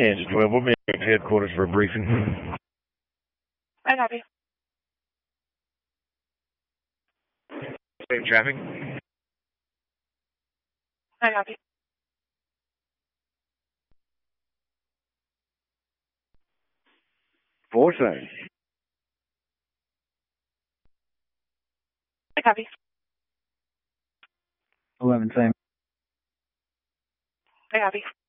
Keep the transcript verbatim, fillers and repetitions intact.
Engine twelve, we'll be at headquarters for a briefing. I copy. Same traffic. I copy. Four same. I copy. Eleven same. I copy.